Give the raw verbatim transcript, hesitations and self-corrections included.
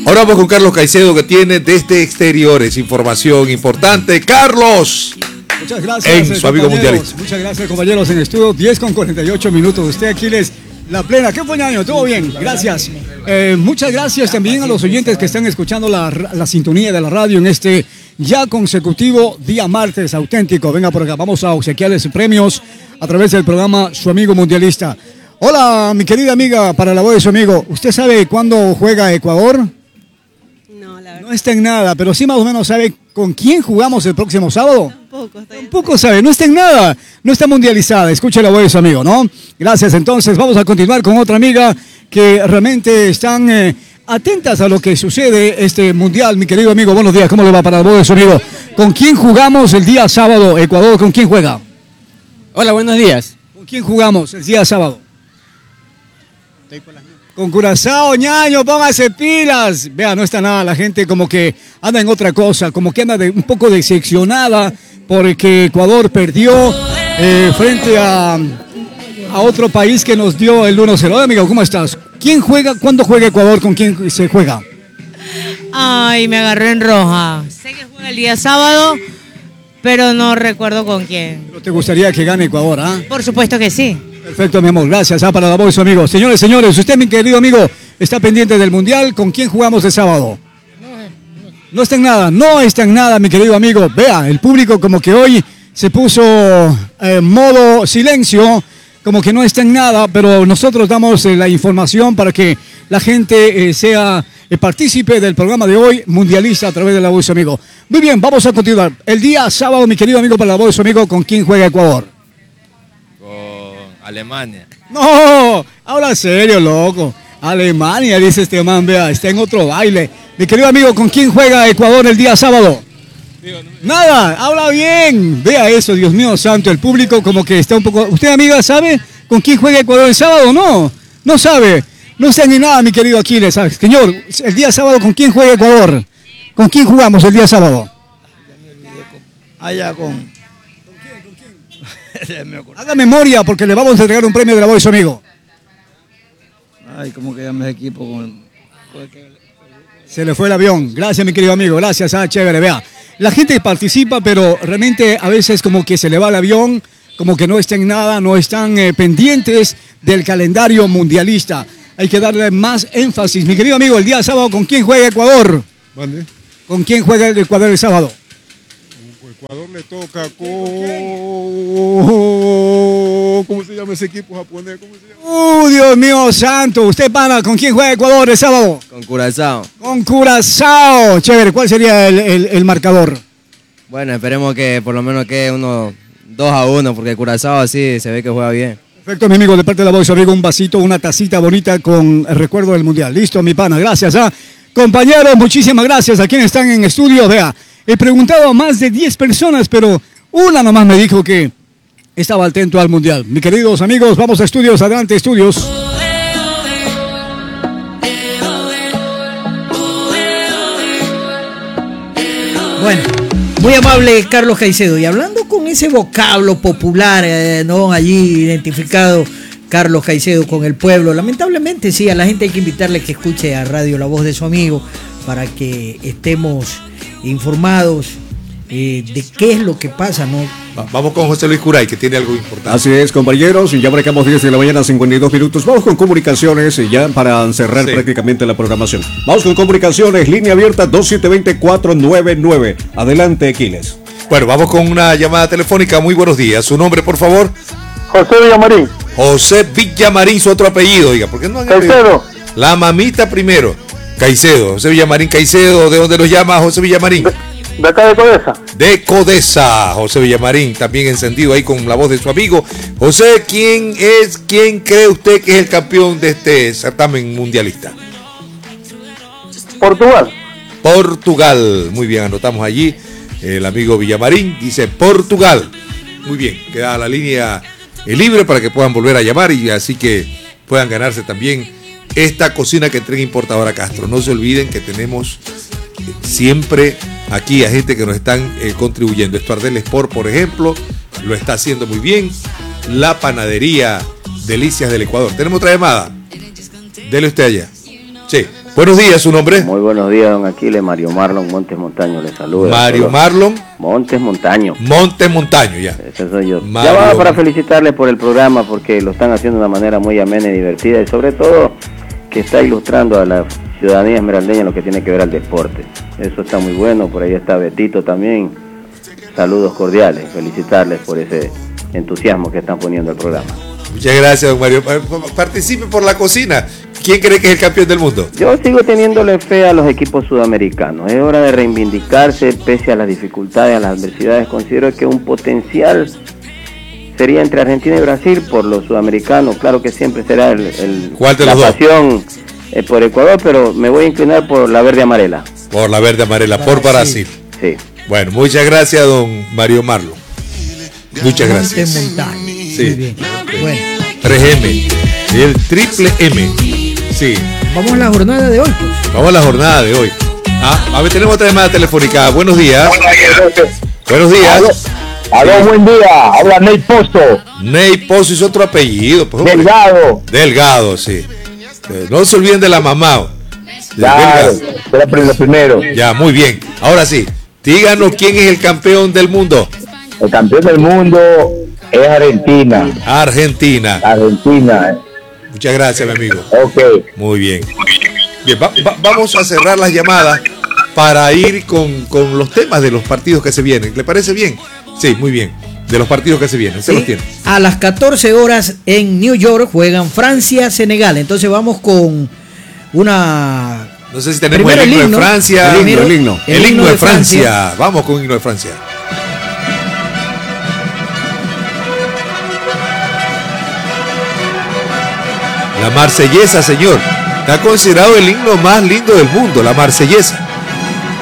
Ahora vamos con Carlos Caicedo, que tiene desde exteriores información importante. Carlos. Muchas gracias, en su amigo mundialista. Muchas gracias, compañeros, en el estudio. diez con cuarenta y ocho minutos. Usted aquí les la plena. ¿Qué fue, año? ¿Todo bien? Gracias. Eh, muchas gracias también a los oyentes que están escuchando la, la sintonía de la radio en este ya consecutivo día martes auténtico. Venga por acá, vamos a obsequiarles premios a través del programa Su Amigo Mundialista. Hola, mi querida amiga, para la voz de su amigo. ¿Usted sabe cuándo juega Ecuador? No, la verdad. No está en nada, pero sí más o menos sabe con quién jugamos el próximo sábado. Tampoco, está Tampoco sabe, no está en nada, no está mundializada. Escuche la voz de su amigo, ¿no? Gracias, entonces vamos a continuar con otra amiga que realmente están eh, atentas a lo que sucede este mundial. Mi querido amigo, buenos días, ¿cómo le va para la voz de su amigo? ¿Con quién jugamos el día sábado? Ecuador, ¿con quién juega? Hola, buenos días. ¿Con quién jugamos el día sábado? Con Curazao, ñaño, póngase pilas. Vea, no está nada, la gente como que anda en otra cosa, como que anda de, un poco decepcionada porque Ecuador perdió eh, frente a, a otro país que nos dio el uno cero. Amigo, ¿cómo estás? ¿Quién juega? ¿Cuándo juega Ecuador? ¿Con quién se juega? Ay, me agarré en roja. Sé que juega el día sábado, pero no recuerdo con quién. ¿No te gustaría que gane Ecuador, ah? Por supuesto que sí. Perfecto, mi amor, gracias ah, para la voz de su amigo. Señores, señores, usted, mi querido amigo, está pendiente del Mundial. ¿Con quién jugamos el sábado? No está en nada, no está en nada, mi querido amigo. Vea, el público como que hoy se puso en modo silencio, como que no está en nada, pero nosotros damos eh, la información para que la gente eh, sea eh, partícipe del programa de hoy, mundialista, a través de la voz de su amigo. Muy bien, vamos a continuar. El día sábado, mi querido amigo, para la voz de su amigo, ¿con quién juega Ecuador? Alemania. No, habla serio, loco. Alemania, dice este man, vea, está en otro baile. Mi querido amigo, ¿con quién juega Ecuador el día sábado? Nada, habla bien. Vea eso, Dios mío santo, el público como que está un poco... ¿Usted, amiga, sabe con quién juega Ecuador el sábado? No, no sabe. No sé ni nada, mi querido Aquiles. Señor, el día sábado, ¿con quién juega Ecuador? ¿Con quién jugamos el día sábado? Allá con... Haga memoria porque le vamos a entregar un premio de la voz de su amigo. Ay, ¿cómo que llama ese equipo? Con... Se le fue el avión. Gracias, mi querido amigo. Gracias, ah, chévere. Vea, la gente participa, pero realmente a veces como que se le va el avión, como que no están en nada, no están eh, pendientes del calendario mundialista. Hay que darle más énfasis. Mi querido amigo, el día sábado, ¿con quién juega Ecuador? ¿Mande? ¿Con quién juega el Ecuador el sábado? Ecuador le toca con... ¿Cómo se llama ese equipo japonés? ¿Cómo se llama? ¡Uh, Dios mío santo! ¿Usted, pana, con quién juega Ecuador el sábado? Con Curazao. Con Curazao. Chévere, ¿cuál sería el, el, el marcador? Bueno, esperemos que por lo menos quede uno dos a uno, porque Curazao así se ve que juega bien. Perfecto, mi amigo, de parte de la voz, amigo, un vasito, una tacita bonita con el recuerdo del Mundial. Listo, mi pana, gracias. ¿ah? Compañeros, muchísimas gracias a quienes están en estudio. Vea, he preguntado a más de diez personas, pero una nomás me dijo que estaba atento al Mundial. Mis queridos amigos, vamos a estudios, adelante, estudios. Bueno, muy amable Carlos Caicedo. Y hablando con ese vocablo popular, eh, ¿no? Allí identificado Carlos Caicedo con el pueblo. Lamentablemente, sí, a la gente hay que invitarle que escuche a Radio La Voz de su amigo para que estemos informados eh, de qué es lo que pasa, ¿no? Vamos con José Luis Curay, que tiene algo importante. Así es, compañeros, ya marcamos diez de la mañana, cincuenta y dos minutos. Vamos con comunicaciones ya para cerrar sí. prácticamente la programación. Vamos con comunicaciones, línea abierta dos siete dos cero, cuatro nueve nueve. Adelante, Aquiles. Bueno, vamos con una llamada telefónica. Muy buenos días. ¿Su nombre, por favor? José Villamarín. José Villamarín, su otro apellido, oiga, ¿por qué no han Caicedo. La mamita primero. Caicedo, José Villamarín Caicedo. ¿De dónde nos llama José Villamarín? De, de acá de Codesa. De Codesa, José Villamarín, también encendido ahí con la voz de su amigo. José, ¿quién es, quién cree usted que es el campeón de este certamen mundialista? Portugal. Portugal, muy bien, anotamos allí. El amigo Villamarín dice Portugal. Muy bien, queda la línea libre para que puedan volver a llamar y así que puedan ganarse también esta cocina que entrega Importadora Castro. No se olviden que tenemos siempre aquí a gente que nos están eh, contribuyendo. Estuardel Sport, por ejemplo, lo está haciendo muy bien. La panadería Delicias del Ecuador. Tenemos otra llamada. Dele usted allá. Sí. Buenos días, ¿su nombre? Muy buenos días, don Aquiles. Mario Marlon Montes Montaño le saluda. Mario Solo. Marlon Montes Montaño. Montes Montaño, ya. Ese soy yo. Mario. Llamaba para felicitarles por el programa porque lo están haciendo de una manera muy amena y divertida y sobre todo que está ilustrando a la ciudadanía esmeraldeña en lo que tiene que ver al deporte. Eso está muy bueno. Por ahí está Betito también. Saludos cordiales. Felicitarles por ese entusiasmo que están poniendo al programa. Muchas gracias, don Mario. Participe por la cocina. ¿Quién cree que es el campeón del mundo? Yo sigo teniéndole fe a los equipos sudamericanos. Es hora de reivindicarse pese a las dificultades, a las adversidades. Considero que un potencial sería entre Argentina y Brasil por los sudamericanos. Claro que siempre será el, el ¿Cuál de la los dos? pasión eh, por Ecuador, pero me voy a inclinar por la verde amarela. Por la verde amarela, por Brasil. Sí. Bueno, muchas gracias, don Mario Marlon. Muchas gracias. Montaño. Sí. Muy bien. Bueno, tres eme, el triple M. Sí. vamos a la jornada de hoy, pues. Vamos a la jornada de hoy. Ah, a ver, tenemos otra llamada telefónica. Buenos días. Buenos días. Aló, Sí. buen día. Habla Ney Pozo. Ney Pozo es otro apellido. Pues, hombre. Delgado. Delgado, sí. Eh, No se olviden de la mamá. Claro, Delgado. fue lo primero. Ya, muy bien. Ahora sí, díganos quién es el campeón del mundo. El campeón del mundo es Argentina. Argentina. Argentina. Muchas gracias, mi amigo. Ok. Muy bien. Bien, va- va- vamos a cerrar las llamadas para ir con, con los temas de los partidos que se vienen. ¿Le parece bien? Sí, muy bien. De los partidos que se vienen. Se Sí. los tiene. A las catorce horas en New York juegan Francia-Senegal. Entonces vamos con una... No sé si tenemos Primero el himno, el himno. de Francia. El himno, el himno. El himno de Francia. Vamos con himno de Francia. La marsellesa, señor. Está considerado el himno más lindo del mundo, la marsellesa.